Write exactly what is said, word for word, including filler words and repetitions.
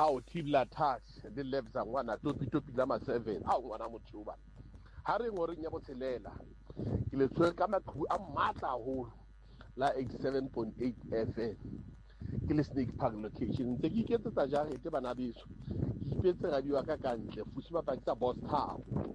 ao tibla touch le lebza ngwana topi topi la ma seven ao ngwana motho ba ha re ngoreng ya botshelela ke le tshwere ka maqhu a matla haholo la eighty-seven point eight F M ke le Snake Park location ntse ke iketsetsa jarete bana beso ke ipetse radio ka kantle fusi ba pakisa Boss Town